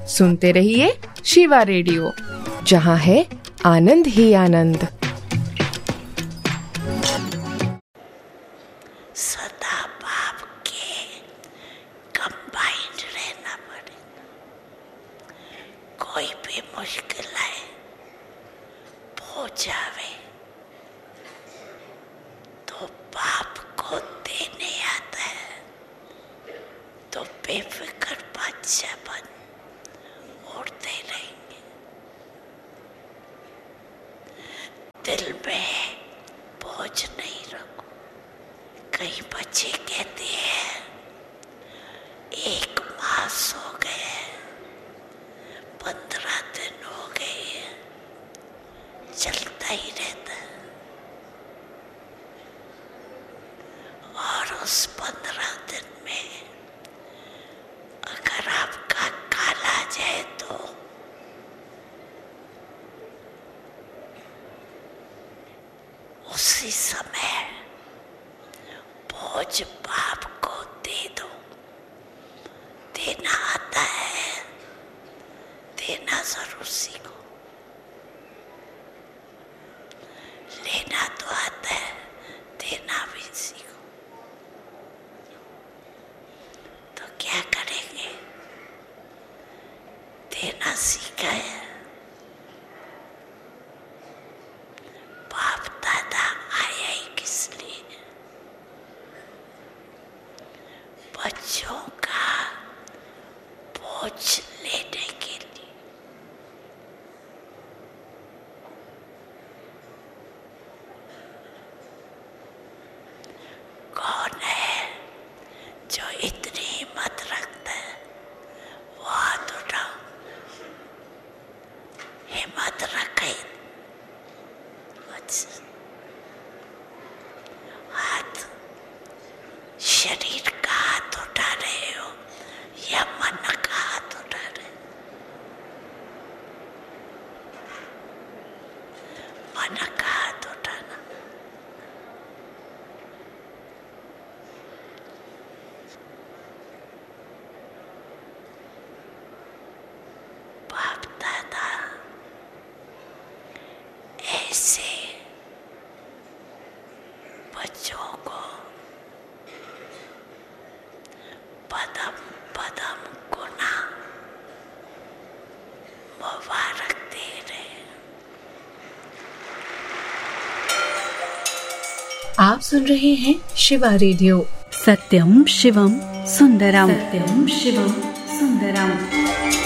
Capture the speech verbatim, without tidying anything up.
सुनते रहिए शिवा रेडियो, जहाँ है आनंद ही आनंद। सदा बाप के कंबाइंड रहना पड़ेगा। कोई भी मुश्किल है हो जावे तो बाप को देने आता है, तो बेफिक्र बादशाह बन उड़ते रहेंगे। दिल में बोझ नहीं रखो। कई बच्चे कहते हैं एक मास हो गए, पंद्रह दिन हो गए, चलता ही रहता है। और उस पंद्रह दिन में अगर आपका काला जाए तो उसी समय बोझ बाप को दे दो। देना आता है, देना जरूर सीखो। लेना तो आता है, देना भी सीखो। तो क्या करेंगे? देना सीखा है, बाप दादा आया ही किस लिए? बच्चों का बोझ लेने के लिए। कौन है जो इतनी हिम्मत रखता है? वो हाथ उठाओ। हिम्मत रखे। हाथ शरीर का हाथ उठा रहे हो या मन का हाथ उठा रहे हो? मन का हाथ उठाना। बाप दादा ऐसे बच्चों को पदम पदम गुना मुबारक दे रहे। आप सुन रहे हैं शिवा रेडियो। सत्यम शिवम सुंदरम। सत्यम शिवम सुंदरम।